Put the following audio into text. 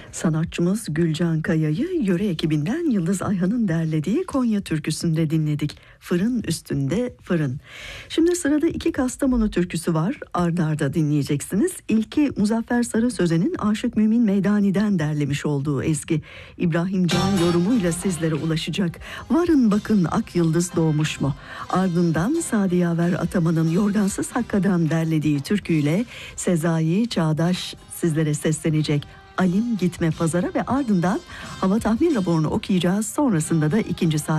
Sanatçımız Gülcan Kaya'yı yöre ekibinden Yıldız Ayhan'ın derlediği Konya türküsünde dinledik. Fırın üstünde fırın. Şimdi sırada iki Kastamonu türküsü var. Ard arda dinleyeceksiniz. İlki Muzaffer Sarı Sözen'in Aşık Mümin Meydani'den derlemiş olduğu ezgi. İbrahim Can yorumuyla sizlere ulaşacak. Varın bakın ak yıldız doğmuş mu? Ardından Sadi Yaver Ataman'ın Yorgansız Hakka'dan derlediği türküyle Sezai Çağdaş sizlere seslenecek. Alim gitme pazara ve ardından hava tahmin raporunu okuyacağız. Sonrasında da ikinci saat